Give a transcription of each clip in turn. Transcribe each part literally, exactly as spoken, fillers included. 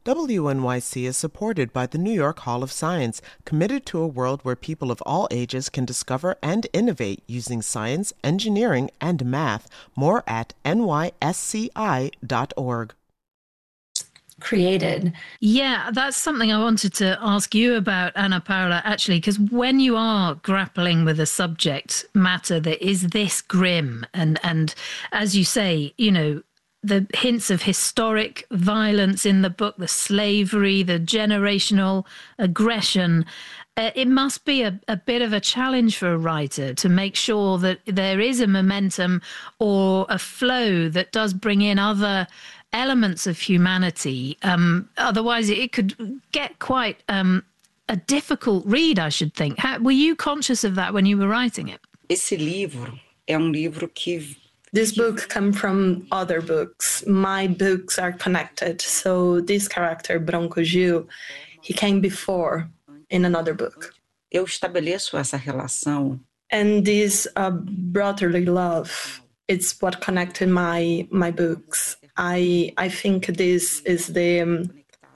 W N Y C is supported by the New York Hall of Science, committed to a world where people of all ages can discover and innovate using science, engineering, and math. More at N Y S C I dot org. Created. Yeah, that's something I wanted to ask you about, Ana Paula, actually, because when you are grappling with a subject matter that is this grim and, and as you say, you know, the hints of historic violence in the book, the slavery, the generational aggression, uh, it must be a, a bit of a challenge for a writer to make sure that there is a momentum or a flow that does bring in other elements of humanity. Um, otherwise, it could get quite um, a difficult read, I should think. How, were you conscious of that when you were writing it? Esse livro é um livro que... This book comes from other books. My books are connected. So this character, Branco Gil, he came before in another book. Eu estabeleço essa relação. And this uh, brotherly love, it's what connected my my books. I I think this is the um,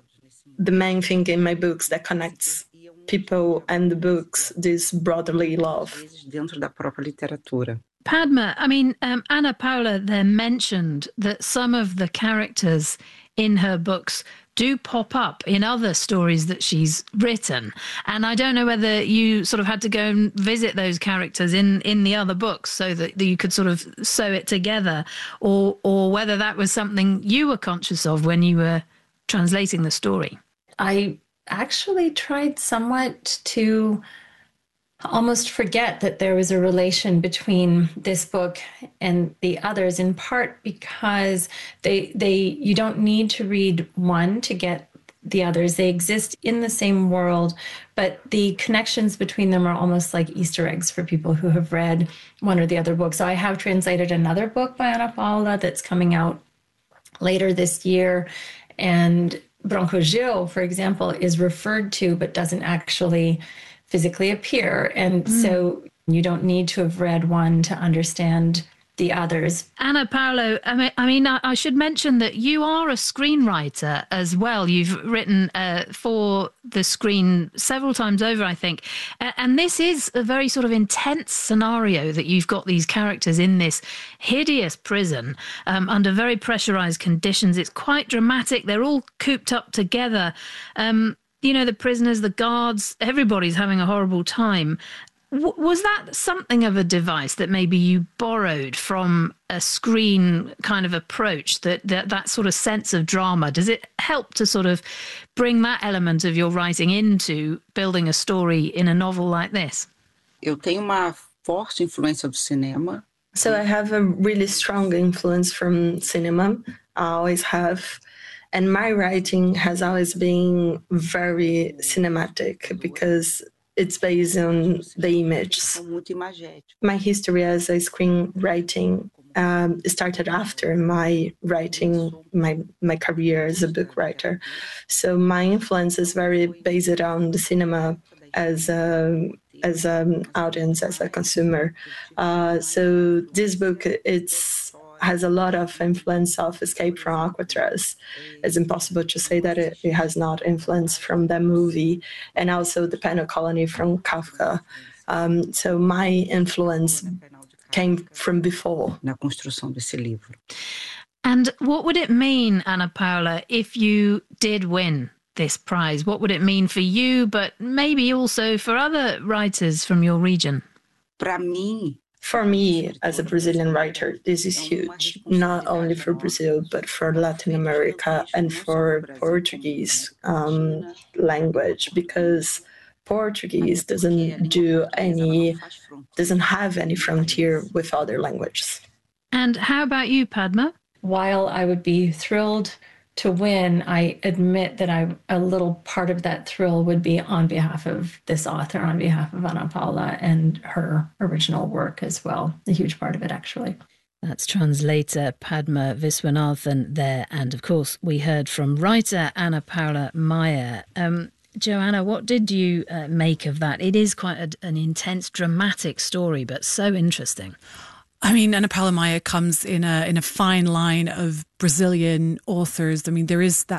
the main thing in my books that connects people and the books, this brotherly love. Dentro da própria literatura. Padma, I mean, um, Ana Paula there mentioned that some of the characters in her books do pop up in other stories that she's written. And I don't know whether you sort of had to go and visit those characters in, in the other books so that, that you could sort of sew it together, or or whether that was something you were conscious of when you were translating the story. I actually tried somewhat to almost forget that there was a relation between this book and the others, in part because they they you don't need to read one to get the others. They exist in the same world, but the connections between them are almost like Easter eggs for people who have read one or the other book. So I have translated another book by Ana Paula that's coming out later this year, and Branco Gil, for example, is referred to but doesn't actually physically appear. And mm. so you don't need to have read one to understand the others. Ana Paula, I mean, I, mean, I should mention that you are a screenwriter as well. You've written uh, for the screen several times over, I think. And this is a very sort of intense scenario that you've got these characters in this hideous prison um, under very pressurized conditions. It's quite dramatic. They're all cooped up together. Um, You know, the prisoners, the guards, everybody's having a horrible time. W- was that something of a device that maybe you borrowed from a screen kind of approach, that, that that sort of sense of drama? Does it help to sort of bring that element of your writing into building a story in a novel like this? Eu tenho uma forte influência do cinema. So I have a really strong influence from cinema. I always have. And my writing has always been very cinematic because it's based on the images. My history as a screenwriting um, started after my writing, my, my career as a book writer. So my influence is very based on the cinema as a, as an audience, as a consumer. Uh, so this book, it's has a lot of influence of Escape from Alcatraz. It's impossible to say that it, it has not influence from that movie, and also the Penal Colony from Kafka. Um, so my influence came from before. Na construção desse livro. And what would it mean, Ana Paula, if you did win this prize? What would it mean for you, but maybe also for other writers from your region? Para mim, For me, as a Brazilian writer, this is huge, not only for Brazil, but for Latin America and for Portuguese um, language, because Portuguese doesn't do any, doesn't have any frontier with other languages. And how about you, Padma? While I would be thrilled to win, I admit that I a little part of that thrill would be on behalf of this author, on behalf of Ana Paula and her original work as well. A huge part of it, actually. That's translator Padma Viswanathan there. And of course, we heard from writer Ana Paula Meyer. Um, Joanna, what did you uh, make of that? It is quite a, an intense, dramatic story, but so interesting. I mean, Ana Paula Meyer comes in a in a fine line of Brazilian authors. I mean, there is that